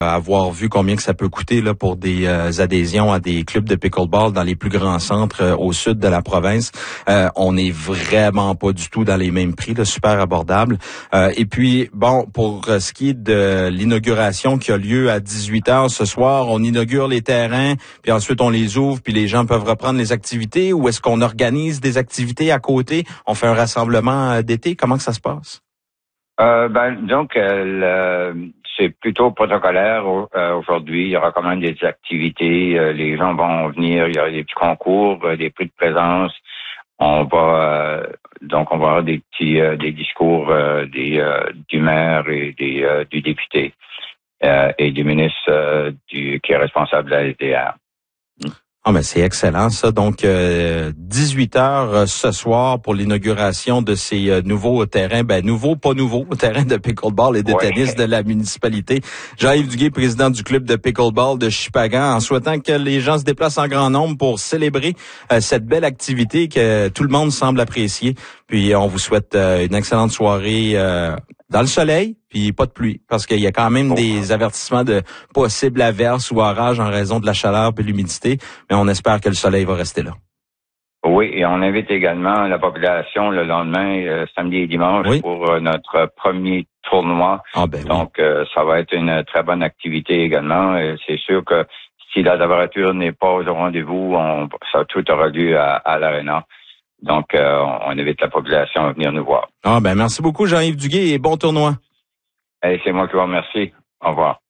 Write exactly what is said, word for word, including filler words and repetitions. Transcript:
avoir vu combien que ça peut coûter là pour des euh, adhésions à des clubs de pickleball dans les plus grands centres euh, au sud de la province. Euh, on n'est vraiment pas du tout dans les mêmes prix, là, super abordable. Euh, et puis, bon, pour ce qui est de l'inauguration qui a lieu à dix-huit heures ce soir, on inaugure les terrains, puis ensuite on les ouvre, puis les gens peuvent reprendre les activités, ou est-ce qu'on organise des activités à côté? On fait un rassemblement d'été? Comment que ça se passe? Euh, ben, donc, euh, le, c'est plutôt protocolaire euh, aujourd'hui. Il y aura quand même des activités. Euh, les gens vont venir. Il y aura des petits concours, euh, des prix de présence. On va euh, donc on va avoir des petits euh, des discours euh, des euh, du maire et des euh, du député euh, et du ministre euh, du qui est responsable de la S D R. Ah ben c'est excellent ça. Donc euh, dix-huit heures ce soir pour l'inauguration de ces euh, nouveaux terrains, ben nouveaux pas nouveaux, terrains de pickleball et de Ouais. tennis de la municipalité. Jean-Yves Duguay, président du club de pickleball de Shippagan, en souhaitant que les gens se déplacent en grand nombre pour célébrer euh, cette belle activité que tout le monde semble apprécier. Puis on vous souhaite euh, une excellente soirée euh, dans le soleil, puis pas de pluie, parce qu'il y a quand même des avertissements de possibles averses ou orages en raison de la chaleur et l'humidité, mais on espère que le soleil va rester là. Oui, et on invite également la population le lendemain, euh, samedi et dimanche, oui. pour euh, notre premier tournoi. Ah ben Donc, oui. euh, ça va être une très bonne activité également. Et c'est sûr que si la température n'est pas au rendez-vous, on, ça tout aura lieu à, à l'Arena. Donc, euh, on invite la population à venir nous voir. Ah ben merci beaucoup Jean-Yves Duguay et bon tournoi. Et c'est moi qui vous remercie. Au revoir.